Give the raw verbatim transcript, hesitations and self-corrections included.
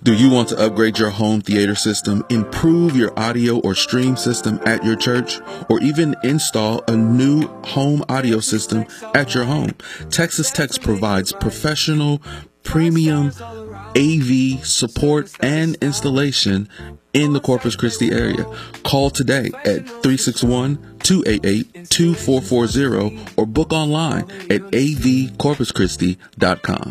Do you want to upgrade your home theater system, improve your audio or stream system at your church, or even install a new home audio system at your home? Texas Tech provides professional, premium A V support and installation in the Corpus Christi area. Call today at three six one, two eight eight, two four four zero or book online at a v corpus christi dot com.